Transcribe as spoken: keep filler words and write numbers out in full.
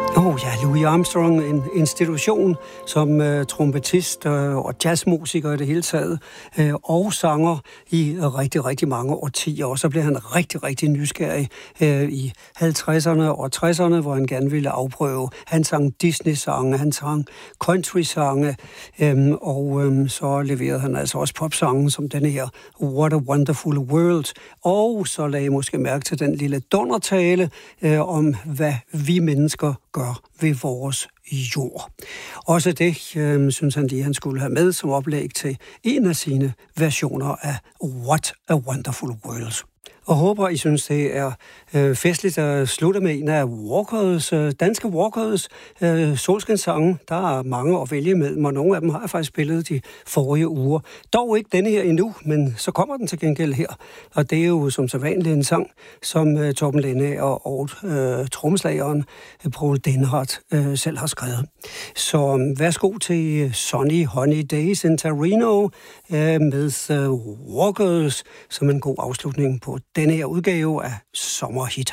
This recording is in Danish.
Åh oh, ja, Louis Armstrong, en institution som uh, trompetist uh, og jazzmusiker i det hele taget, uh, og sanger i uh, rigtig, rigtig mange årtier. Og så blev han rigtig, rigtig nysgerrig uh, i halvtredserne og tresserne, hvor han gerne ville afprøve. Han sang Disney-sange, han sang country-sange, um, og um, så leverede han altså også popsange som denne her What a Wonderful World. Og så lagde jeg måske mærke til den lille dundertale uh, om, hvad vi mennesker gør ved vores jord. Også det, øh, synes han lige, han skulle have med som oplæg til en af sine versioner af What a Wonderful World. Og håber, I synes, det er øh, festligt at slutte med en af Walkers, øh, danske Walkers øh, solskinssange. Der er mange at vælge mellem, og nogle af dem har jeg faktisk spillet de forrige uger. Dog ikke denne her endnu, men så kommer den til gengæld her. Og det er jo som sædvanligt en sang, som øh, Torben Linde og, og øh, trommeslageren øh, Paul Denhardt øh, selv har skrevet. Så øh, værsgo til Sunny Honey Days in Torino øh, med øh, Walkers som en god afslutning på denne her udgave af Sommerhit.